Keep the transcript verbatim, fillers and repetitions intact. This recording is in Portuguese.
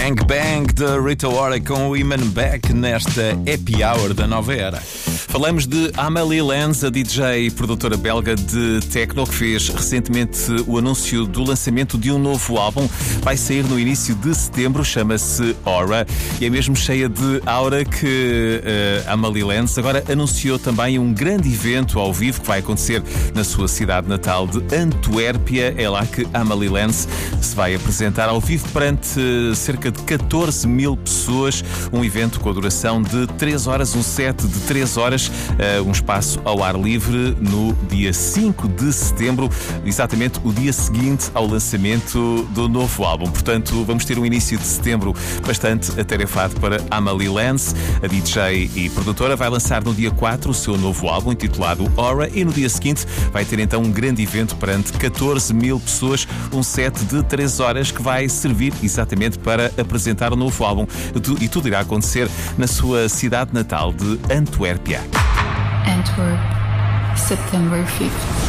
Bang Bang de Rita Ora com o Iman Beck nesta Happy Hour da Nova Era. Falamos de Amélie Lens, a D J e produtora belga de techno, que fez recentemente o anúncio do lançamento de um novo álbum. Vai sair no início de setembro, chama-se Aura, e é mesmo cheia de aura que uh, Amélie Lens agora anunciou também um grande evento ao vivo que vai acontecer na sua cidade natal de Antuérpia. É lá que Amélie Lens se vai apresentar ao vivo perante uh, cerca de catorze mil pessoas. Um evento com a duração de três horas, um set de três horas, uh, um espaço ao ar livre no dia cinco de setembro, exatamente o dia seguinte ao lançamento do novo álbum. Portanto, vamos ter um início de setembro bastante atarefado para Amélie Lens. A D J e produtora vai lançar no dia quatro o seu novo álbum intitulado Aura, e no dia seguinte vai ter então um grande evento perante catorze mil pessoas, um set de três horas que vai servir exatamente para apresentar o novo álbum, e tudo irá acontecer na sua cidade natal de Antuérpia. Antwerp, September fifth.